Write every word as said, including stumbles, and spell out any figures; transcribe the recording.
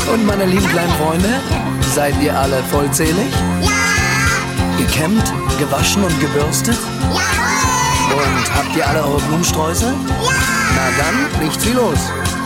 Und meine lieben kleinen Freunde, seid ihr alle vollzählig? Ja! Gekämmt, gewaschen und gebürstet? Jawohl! Und habt ihr alle eure Blumensträuße? Ja! Na dann, nichts wie los.